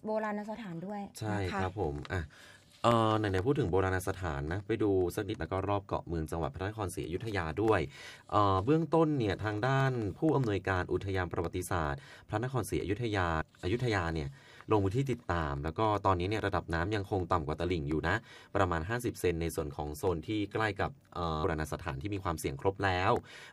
โบราณสถานด้วยใช่นะคะครับผมไหนๆพูดถึงโบราณสถานนะไปดูสักนิดแล้วก็รอบเกาะเมืองจังหวัดพระนครศรีอยุธยาด้วยเบื้องต้นเนี่ยทางด้านผู้อำนวยการอุทยานประวัติศาสตร์พระนครศรีอยุธยาเนี่ยลงพื้นที่ติดตามแล้วก็ตอนนี้เนี่ยระดับน้ำยังคงต่ำกว่าตลิ่งอยู่นะประมาณ50 เซนในส่วนของโซนที่ใกล้กับโบราณสถานที่มีความเสี่ยงครบแล้ว